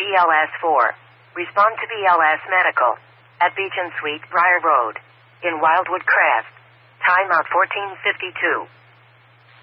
BLS-4. Respond to BLS Medical. At Beach and Suite, Briar Road. In Wildwood Crest. Timeout 1452.